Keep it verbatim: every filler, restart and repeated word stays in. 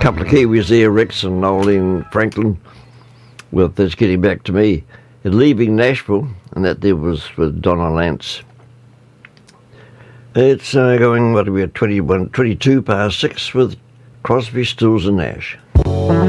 couple of Kiwis there, Rex and Noeline Franklin, with That's Getting Back to Me. And Leaving Nashville, and that there was with Donna Lance. It's uh, going, what are we at, twenty-one, twenty-two past six with Crosby, Stills and Nash.